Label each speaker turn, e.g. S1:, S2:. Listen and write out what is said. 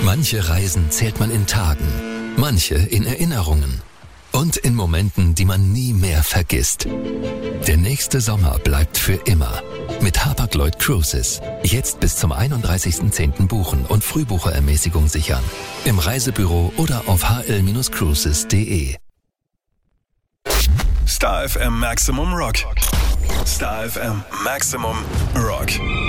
S1: Manche Reisen zählt man in Tagen, manche in Erinnerungen und in Momenten, die man nie mehr vergisst. Der nächste Sommer bleibt für immer. Mit Hapag-Lloyd Cruises. Jetzt bis zum 31.10. buchen und Frühbucherermäßigung sichern. Im Reisebüro oder auf hl-cruises.de.
S2: Star FM Maximum Rock. Star FM Maximum Rock.